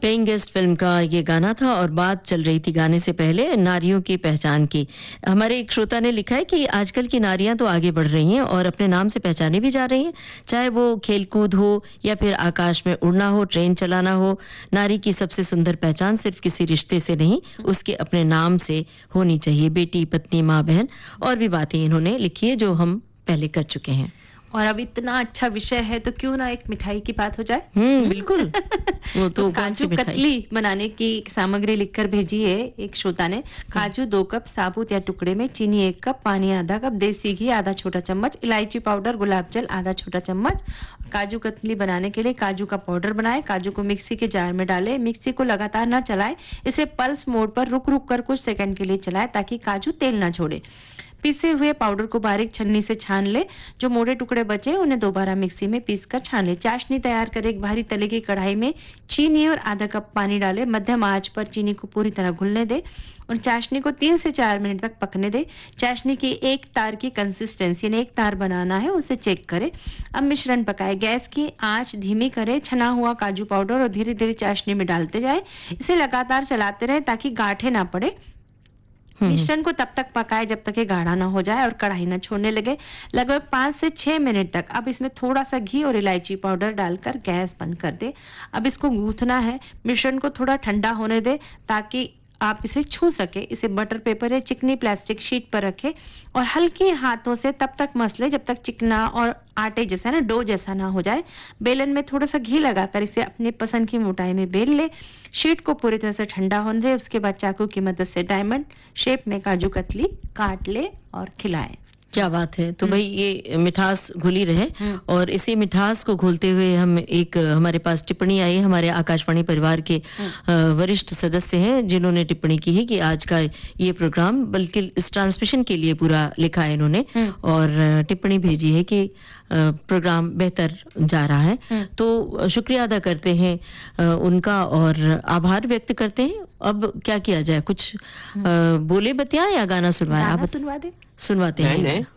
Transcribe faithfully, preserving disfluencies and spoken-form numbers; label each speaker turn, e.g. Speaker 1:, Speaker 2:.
Speaker 1: Paying guest film का ये गाना था और बात चल रही थी गाने से पहले नारियों की पहचान की। हमारे एक श्रोता ने लिखा है कि आजकल की नारियां तो आगे बढ़ रही हैं और अपने नाम से पहचाने भी जा रही हैं, चाहे वो खेलकूद हो या फिर आकाश में उड़ना हो, ट्रेन चलाना हो। नारी की सबसे सुंदर पहचान सिर्फ किसी रिश्ते से नहीं, उसके अपने नाम से होनी चाहिए। बेटी, पत्नी, माँ, बहन और भी बातें इन्होंने लिखी है जो हम पहले कर चुके हैं।
Speaker 2: और अब इतना अच्छा विषय है तो क्यों ना एक मिठाई की बात हो जाए।
Speaker 1: हम्म बिल्कुल। वो तो
Speaker 2: काजू कतली बनाने की सामग्री लिखकर भेजी है एक श्रोता ने। काजू दो कप, साबुत या टुकड़े में, चीनी एक कप, पानी आधा कप, देसी घी आधा छोटा चम्मच, इलायची पाउडर, गुलाब जल आधा छोटा चम्मच। काजू कतली बनाने के लिए काजू का पाउडर बनाएं। काजू को मिक्सी के जार में डालें। मिक्सी को लगातार न चलाएं, इसे पल्स मोड पर रुक रुक कर कुछ सेकंड के लिए चलाएं ताकि काजू तेल न छोड़े। पीसे हुए पाउडर को बारीक छन्नी से छान ले। जो मोटे टुकड़े बचे उन्हें दोबारा मिक्सी में पीसकर छान ले। चाशनी तैयार कर एक भारी तले की कढ़ाई में चीनी और आधा कप पानी डाले। मध्यम आंच पर चीनी को पूरी तरह घुलने दे और चाशनी को तीन से चार मिनट तक पकने दे। चाशनी की एक तार की कंसिस्टेंसी ने एक तार बनाना है, उसे चेक करें। अब मिश्रण पकाए। गैस की आंच धीमी करें। छना हुआ काजू पाउडर और धीरे धीरे चाशनी में डालते जाए। इसे लगातार चलाते रहे ताकि गांठें ना पड़े। मिश्रण को तब तक पकाए जब तक ये गाढ़ा ना हो जाए और कढ़ाई ना छोड़ने लगे, लगभग पाँच से छह मिनट तक। अब इसमें थोड़ा सा घी और इलायची पाउडर डालकर गैस बंद कर दे। अब इसको गूंथना है। मिश्रण को थोड़ा ठंडा होने दे ताकि आप इसे छू सके। इसे बटर पेपर या चिकनी प्लास्टिक शीट पर रखें और हल्के हाथों से तब तक मसले जब तक चिकना और आटे जैसा ना डो जैसा ना हो जाए। बेलन में थोड़ा सा घी लगाकर इसे अपने पसंद की मोटाई में बेल ले। शीट को पूरी तरह से ठंडा होने दे। उसके बाद चाकू की मदद से डायमंड शेप में काजू कतली काट ले और खिलाए।
Speaker 1: क्या बात है। तो भाई ये मिठास घुली रहे और इसी मिठास को घोलते हुए हम एक हमारे पास टिप्पणी आई हमारे आकाशवाणी परिवार के वरिष्ठ सदस्य हैं जिन्होंने टिप्पणी की है कि आज का ये प्रोग्राम बल्कि इस ट्रांसमिशन के लिए पूरा लिखा है इन्होंने और टिप्पणी भेजी है कि प्रोग्राम बेहतर जा रहा है। तो शुक्रिया अदा करते हैं उनका और आभार व्यक्त करते हैं। अब क्या किया जाए, कुछ बोले बतिया या गाना सुनवाए? आप
Speaker 2: सुनवा दे।
Speaker 1: सुनवाते हैं।